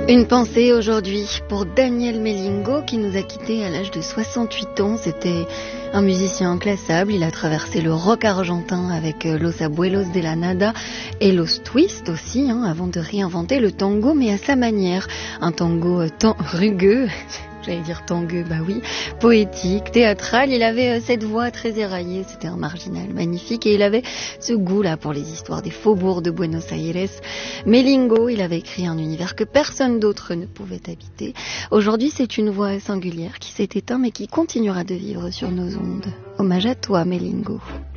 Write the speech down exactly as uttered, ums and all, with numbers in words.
Une pensée aujourd'hui pour Daniel Melingo qui nous a quittés à l'âge de soixante-huit ans. C'était un musicien inclassable. Il a traversé le rock argentin avec Los Abuelos de la Nada et Los Twist aussi, hein, avant de réinventer le tango, mais à sa manière. Un tango euh, tant rugueux. J'allais dire tangueux, bah oui, poétique, théâtral. Il avait euh, cette voix très éraillée, c'était un marginal magnifique et il avait ce goût-là pour les histoires des faubourgs de Buenos Aires. Melingo, il avait écrit un univers que personne d'autre ne pouvait habiter. Aujourd'hui, c'est une voix singulière qui s'est éteinte mais qui continuera de vivre sur nos ondes. Hommage à toi, Melingo.